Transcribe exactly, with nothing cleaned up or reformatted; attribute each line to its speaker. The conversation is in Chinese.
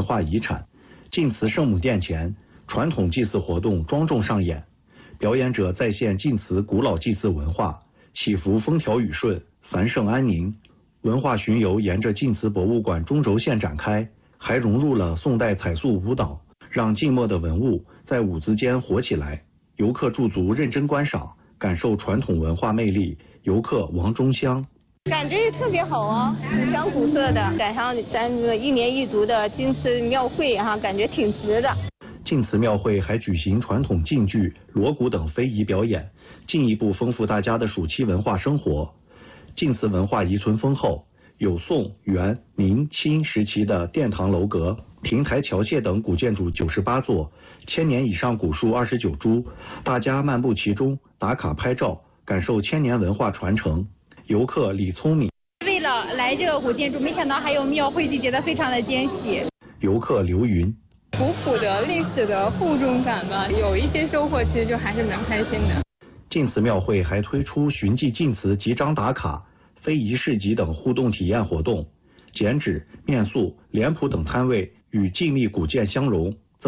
Speaker 1: 化遗产。晋祠圣母殿前，传统祭祀活动庄重上演，表演者再现晋祠古老祭祀文化，祈福风调雨顺、繁盛安宁。文化巡游沿着晋祠博物馆中轴线展开，还融入了宋代彩塑舞蹈，让晋末的文物在舞姿间活起来。游客驻足认真观赏，感受传统文化魅力。游客王中香。
Speaker 2: 感觉特别好啊，古香古色的，赶上咱一年一度的晋祠庙会哈、啊，感觉挺值的。
Speaker 1: 晋祠庙会还举行传统晋剧、锣鼓等非遗表演，进一步丰富大家的暑期文化生活。晋祠文化遗存丰厚，有宋、元、明、清时期的殿堂楼阁、亭台桥榭等古建筑九十八座，千年以上古树二十九株，大家漫步其中，打卡拍照，感受千年文化传承。游客李聪明。
Speaker 2: 为了来这个古建筑，没想到还有庙会，就觉得非常的惊喜。
Speaker 1: 游客刘云。
Speaker 3: 古朴的历史的厚重感吧，有一些收获，其实就还是蛮开心的。
Speaker 1: 晋祠庙会还推出寻迹晋祠集章打卡、非遗市集等互动体验活动，剪纸、面塑、脸谱等摊位与晋历古建相融，